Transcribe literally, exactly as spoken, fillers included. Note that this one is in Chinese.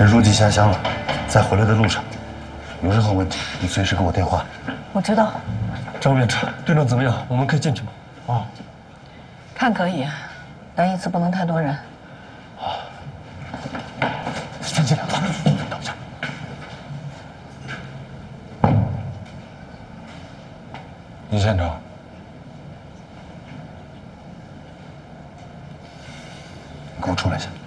陈书记下乡了，在回来的路上，有任何问题你随时给我电话。 我知道。 张院长，队长怎么样？我们可以进去吗？ 哦， 看可以，但一次不能太多人。 啊，先进两趟，等一下。李县长，你给我出来一下。